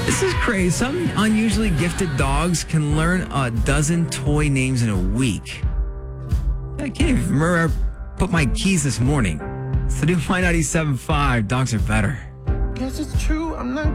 This is crazy. Some unusually gifted dogs can learn a dozen toy names in a week. I can't even remember I put my keys this morning. So do my 97.5. Dogs are better. Guess it's true, I'm not